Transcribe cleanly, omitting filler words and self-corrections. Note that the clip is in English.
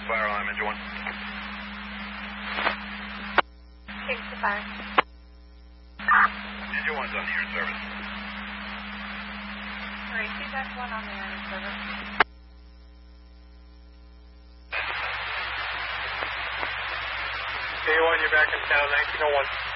fire alarm, engine 1. Thanks for fire. Engine 1's on the air service. Alright, feedback 1 on the air service. Day 1, you're back in town, 1901.